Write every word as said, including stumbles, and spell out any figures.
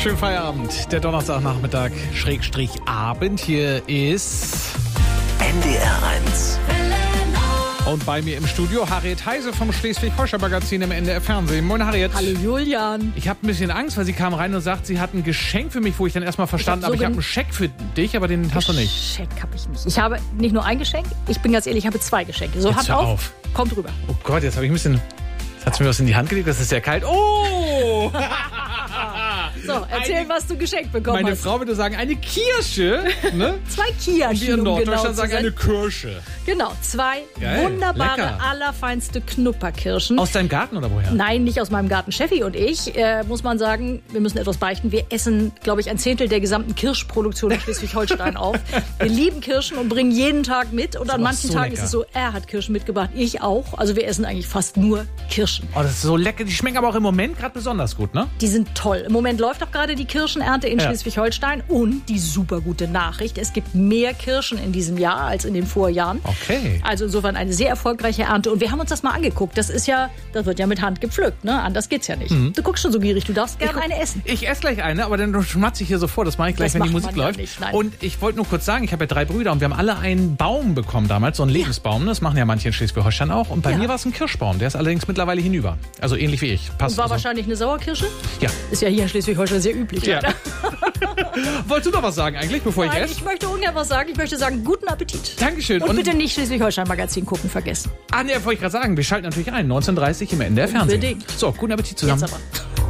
Schönen Feierabend. Der Donnerstagnachmittag, Schrägstrich Abend. Hier ist N D R eins. Und bei mir im Studio Harriet Heise vom Schleswig-Holstein-Magazin im N D R Fernsehen. Moin Harriet. Hallo Julian. Ich habe ein bisschen Angst, weil sie kam rein und sagt, sie hat ein Geschenk für mich, wo ich dann erstmal verstanden habe, ich habe einen Scheck für dich, aber den hast du nicht. Geschenk habe ich nicht. Ich habe nicht nur ein Geschenk, ich bin ganz ehrlich, ich habe zwei Geschenke. So, Jetzt habt hör auf. auf. Kommt rüber. Oh Gott, jetzt habe ich ein bisschen... Jetzt hat sie mir was in die Hand gelegt, das ist sehr kalt. Oh! So, erzähl, Eine- was du geschenkt bekommen Meine hast. Frau würde sagen, eine Kirsche. Ne? Zwei Und wir Kirschen, in um genau Norddeutschland zu sagen sein. eine Kirsche. Genau, zwei Geil, wunderbare, lecker. allerfeinste Knupperkirschen. Aus deinem Garten oder woher? Nein, nicht aus meinem Garten. Steffi und ich, äh, muss man sagen, wir müssen etwas beichten. Wir essen, glaube ich, ein Zehntel der gesamten Kirschproduktion in Schleswig-Holstein auf. Wir lieben Kirschen und bringen jeden Tag mit. Und an aber manchen so Tagen lecker. ist es so, er hat Kirschen mitgebracht, ich auch. Also wir essen eigentlich fast nur Kirschen. Oh, das ist so lecker. Die schmecken aber auch im Moment gerade besonders gut, ne? Die sind toll. Im Moment läuft auch gerade die Kirschenernte in Ja. Schleswig-Holstein. Und die super gute Nachricht, es gibt mehr Kirschen in diesem Jahr als in den Vorjahren. Okay. Also insofern eine sehr erfolgreiche Ernte. Und wir haben uns das mal angeguckt. Das ist ja, das wird ja mit Hand gepflückt, ne? Anders geht's ja nicht. Du guckst schon so gierig, du darfst gerne eine essen. Ich esse gleich eine, aber dann schmatze ich hier so vor. Das mache ich gleich, Das wenn die macht Musik man ja läuft. nicht, nein. Und ich wollte nur kurz sagen, ich habe ja drei Brüder und wir haben alle einen Baum bekommen damals, so einen Lebensbaum. Das machen ja manche in Schleswig-Holstein auch. Und bei Ja. mir war es ein Kirschbaum. Der ist allerdings mittlerweile hinüber. Also ähnlich wie ich. Passt Und war also. wahrscheinlich eine Sauerkirsche? Ja. Ist ja hier in Schleswig-Holstein sehr üblich. Ja. leider. Wolltest du noch was sagen eigentlich, bevor ich Nein, esse? ich möchte ungern was sagen. Ich möchte sagen, guten Appetit. Dankeschön. Und, Und- bitte nicht Schleswig-Holstein-Magazin gucken vergessen. Ah, ne, wollte ich gerade sagen. Wir schalten natürlich ein. neunzehn Uhr dreißig im N D R Fernsehen. Unbedingt. So, guten Appetit zusammen. Jetzt aber.